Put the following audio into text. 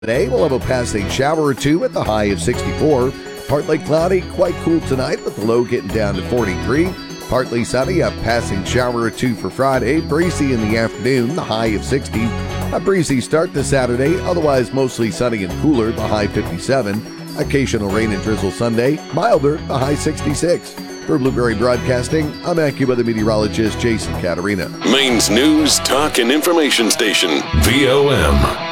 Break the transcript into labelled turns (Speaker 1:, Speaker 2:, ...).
Speaker 1: Today, we'll have a passing shower or two at the high of 64. Partly cloudy, quite cool tonight with the low getting down to 43. Partly sunny, a passing shower or two for Friday. Breezy in the afternoon, the high of 60. A breezy start to Saturday, otherwise mostly sunny and cooler, the high 57. Occasional rain and drizzle Sunday, milder, the high 66. For Blueberry Broadcasting, I'm AccuWeather meteorologist Jason Caterina.
Speaker 2: Maine's news, talk, and information station, VOM.